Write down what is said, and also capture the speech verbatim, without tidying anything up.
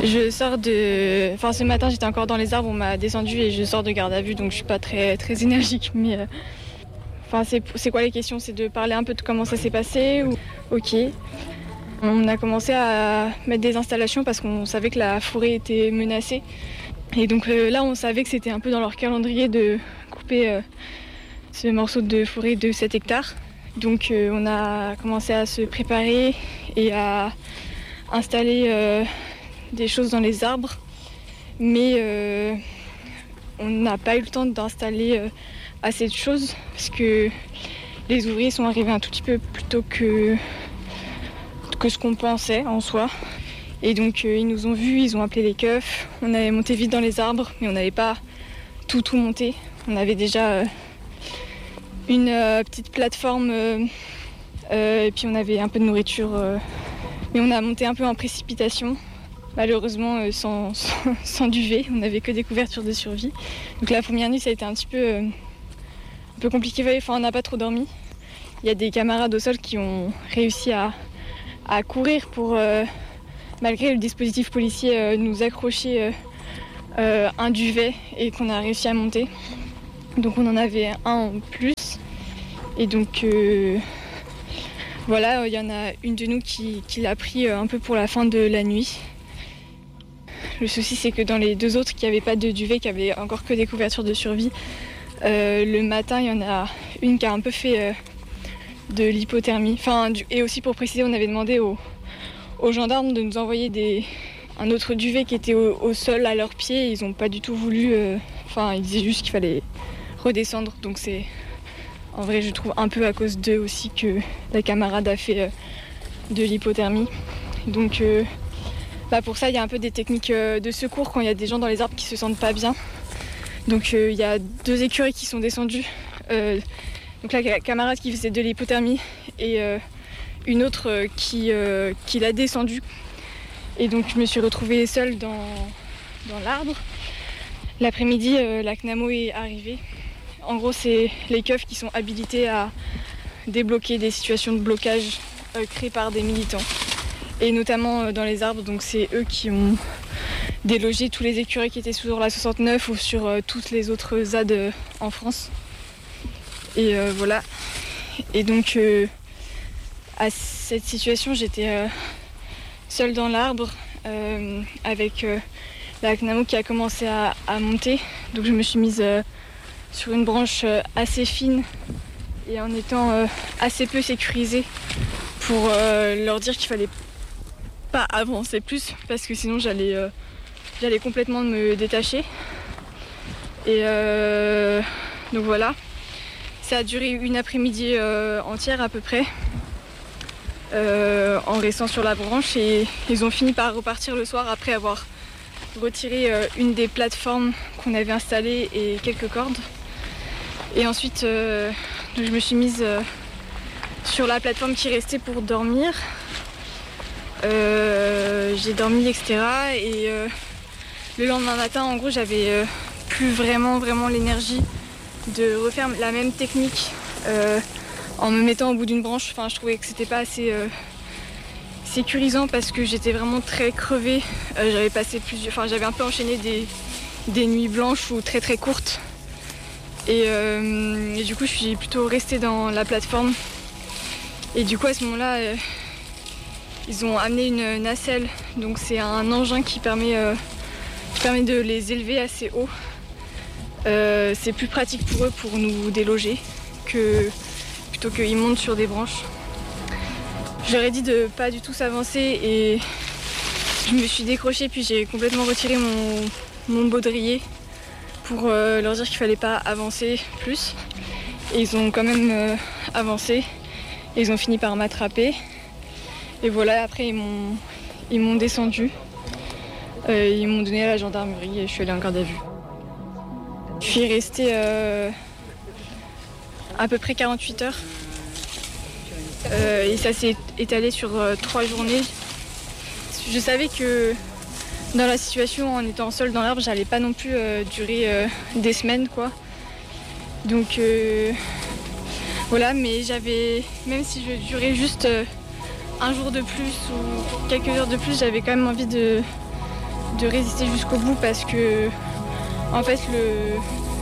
Je sors de... Enfin, ce matin, j'étais encore dans les arbres, on m'a descendu et je sors de garde à vue, donc je suis pas très, très énergique. Mais euh... enfin, c'est, c'est quoi les questions? C'est de parler un peu de comment ça s'est passé ou... Ok. On a commencé à mettre des installations parce qu'on savait que la forêt était menacée. Et donc euh, là, on savait que c'était un peu dans leur calendrier de couper euh, ce morceau de forêt de sept hectares. Donc euh, on a commencé à se préparer et à installer euh, des choses dans les arbres. Mais euh, on n'a pas eu le temps d'installer euh, assez de choses parce que les ouvriers sont arrivés un tout petit peu plus tôt que, que ce qu'on pensait en soi. Et donc euh, ils nous ont vus, ils ont appelé les keufs. On avait monté vite dans les arbres, mais on n'avait pas tout tout monté. On avait déjà euh, une euh, petite plateforme euh, euh, et puis on avait un peu de nourriture. Euh, mais on a monté un peu en précipitation. Malheureusement euh, sans, sans, sans duvet, on n'avait que des couvertures de survie. Donc la première nuit ça a été un petit peu, euh, un peu compliqué, enfin on n'a pas trop dormi. Il y a des camarades au sol qui ont réussi à, à courir pour... Euh, malgré le dispositif policier, euh, nous accrocher euh, euh, un duvet et qu'on a réussi à monter. Donc on en avait un en plus. Et donc euh, voilà, il y en a une de nous qui, qui l'a pris un peu pour la fin de la nuit. Le souci c'est que dans les deux autres qui n'avaient pas de duvet, qui avaient encore que des couvertures de survie, euh, le matin il y en a une qui a un peu fait euh, de l'hypothermie. Enfin, du, et aussi pour préciser, on avait demandé aux aux gendarmes de nous envoyer des, un autre duvet qui était au, au sol à leurs pieds. Ils n'ont pas du tout voulu, euh, enfin ils disaient juste qu'il fallait redescendre. Donc c'est en vrai je trouve un peu à cause d'eux aussi que la camarade a fait euh, de l'hypothermie. Donc euh, bah pour ça il y a un peu des techniques euh, de secours quand il y a des gens dans les arbres qui se sentent pas bien. Donc euh, il y a deux écureuils qui sont descendus. Euh, donc la camarade qui faisait de l'hypothermie et euh, une autre euh, qui, euh, qui l'a descendue. Et donc je me suis retrouvée seule dans, dans l'arbre. L'après-midi, euh, la C N A M O est arrivée. En gros, c'est les keufs qui sont habilités à débloquer des situations de blocage euh, créées par des militants. Et notamment euh, dans les arbres, donc c'est eux qui ont délogé tous les écureuils qui étaient sur la soixante-neuf ou sur euh, toutes les autres Z A D euh, en France. Et euh, voilà. Et donc... Euh, à cette situation, j'étais euh, seule dans l'arbre euh, avec euh, la C N A M O qui a commencé à, à monter. Donc je me suis mise euh, sur une branche euh, assez fine et en étant euh, assez peu sécurisée pour euh, leur dire qu'il fallait pas avancer plus parce que sinon j'allais, euh, j'allais complètement me détacher. Et euh, donc voilà, ça a duré une après-midi euh, entière à peu près. Euh, en restant sur la branche et ils ont fini par repartir le soir après avoir retiré euh, une des plateformes qu'on avait installées et quelques cordes. Et ensuite euh, je me suis mise euh, sur la plateforme qui restait pour dormir. Euh, j'ai dormi et cetera. Et euh, le lendemain matin en gros j'avais euh, plus vraiment vraiment l'énergie de refaire la même technique. Euh, en me mettant au bout d'une branche, enfin, je trouvais que c'était pas assez euh, sécurisant parce que j'étais vraiment très crevée. Euh, j'avais passé plusieurs, enfin, j'avais un peu enchaîné des, des nuits blanches ou très très courtes. Et, euh, et du coup, je suis plutôt restée dans la plateforme. Et du coup, à ce moment-là, euh, ils ont amené une nacelle. Donc, c'est un engin qui permet, euh, qui permet de les élever assez haut. Euh, c'est plus pratique pour eux pour nous déloger que plutôt qu'ils montent sur des branches. Je leur ai dit de pas du tout s'avancer et je me suis décrochée puis j'ai complètement retiré mon, mon baudrier pour euh, leur dire qu'il fallait pas avancer plus. Et ils ont quand même euh, avancé et ils ont fini par m'attraper. Et voilà, après ils m'ont, ils m'ont descendu. Euh, ils m'ont donné à la gendarmerie et je suis allée en garde à vue. Je suis restée euh, à peu près quarante-huit heures. Euh, et ça s'est étalé sur euh, trois journées. Je savais que dans la situation, en étant seule dans l'arbre, j'allais pas non plus euh, durer euh, des semaines, quoi. Donc euh, voilà, mais j'avais, même si je durais juste euh, un jour de plus ou quelques heures de plus, j'avais quand même envie de, de résister jusqu'au bout parce que en fait le,